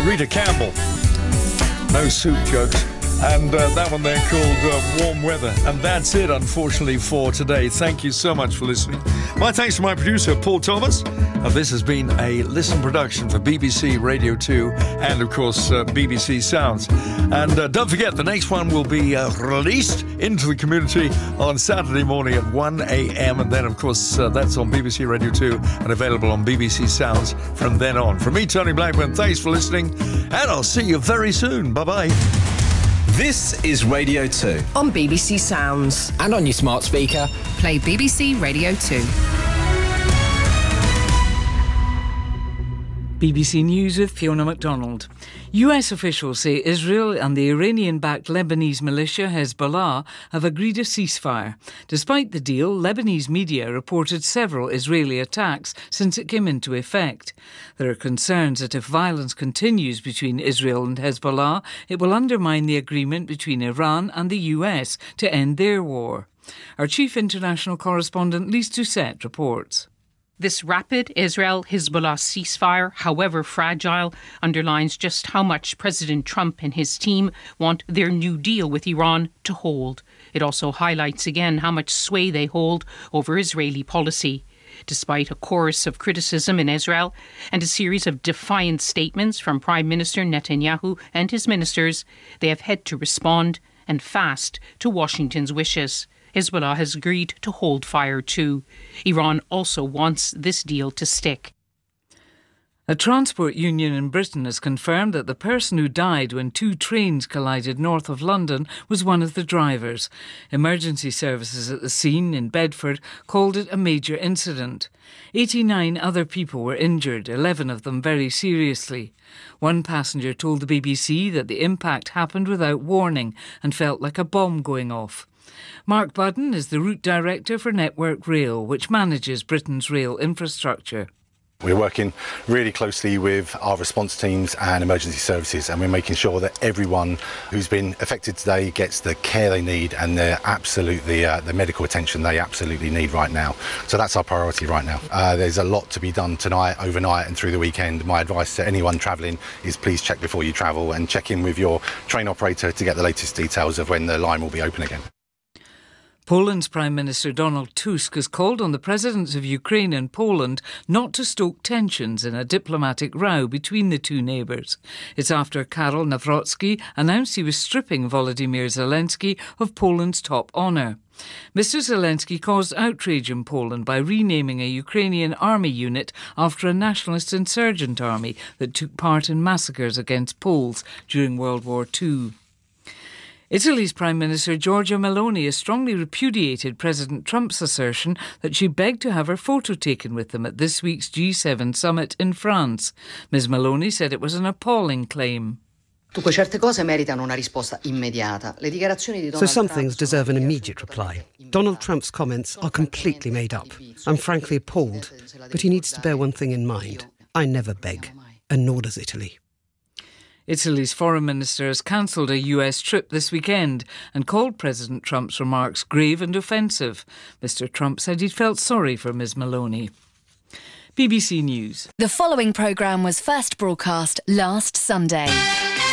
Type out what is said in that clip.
Rita Campbell. No soup jokes. And that one there called Warm Weather. And that's it, unfortunately, for today. Thank you so much for listening. My thanks to my producer, Paul Thomas. This has been a Listen production for BBC Radio 2 and, of course, BBC Sounds. And don't forget, the next one will be released into the community on Saturday morning at 1 a.m. And then, of course, that's on BBC Radio 2 and available on BBC Sounds from then on. From me, Tony Blackburn, thanks for listening. And I'll see you very soon. Bye-bye. This is Radio 2. On BBC Sounds. And on your smart speaker. Play BBC Radio 2. BBC News with Fiona MacDonald. US officials say Israel and the Iranian-backed Lebanese militia Hezbollah have agreed a ceasefire. Despite the deal, Lebanese media reported several Israeli attacks since it came into effect. There are concerns that if violence continues between Israel and Hezbollah, it will undermine the agreement between Iran and the US to end their war. Our chief international correspondent Lise Doucette reports. This rapid Israel-Hezbollah ceasefire, however fragile, underlines just how much President Trump and his team want their new deal with Iran to hold. It also highlights again how much sway they hold over Israeli policy. Despite a chorus of criticism in Israel and a series of defiant statements from Prime Minister Netanyahu and his ministers, they have had to respond, and fast, to Washington's wishes. Hezbollah has agreed to hold fire too. Iran also wants this deal to stick. A transport union in Britain has confirmed that the person who died when two trains collided north of London was one of the drivers. Emergency services at the scene in Bedford called it a major incident. 89 other people were injured, 11 of them very seriously. One passenger told the BBC that the impact happened without warning and felt like a bomb going off. Mark Budden is the route director for Network Rail, which manages Britain's rail infrastructure. We're working really closely with our response teams and emergency services, and we're making sure that everyone who's been affected today gets the care they need and the medical attention they absolutely need right now. So that's our priority right now. There's a lot to be done tonight, overnight and through the weekend. My advice to anyone travelling is please check before you travel and check in with your train operator to get the latest details of when the line will be open again. Poland's Prime Minister Donald Tusk has called on the presidents of Ukraine and Poland not to stoke tensions in a diplomatic row between the two neighbours. It's after Karol Nawrocki announced he was stripping Volodymyr Zelensky of Poland's top honour. Mr Zelensky caused outrage in Poland by renaming a Ukrainian army unit after a nationalist insurgent army that took part in massacres against Poles during World War II. Italy's Prime Minister Giorgia Meloni has strongly repudiated President Trump's assertion that she begged to have her photo taken with them at this week's G7 summit in France. Ms Meloni said it was an appalling claim. So some things deserve an immediate reply. Donald Trump's comments are completely made up. I'm frankly appalled, but he needs to bear one thing in mind. I never beg, and nor does Italy. Italy's foreign minister has cancelled a US trip this weekend and called President Trump's remarks grave and offensive. Mr Trump said he'd felt sorry for Ms Meloni. BBC News. The following programme was first broadcast last Sunday.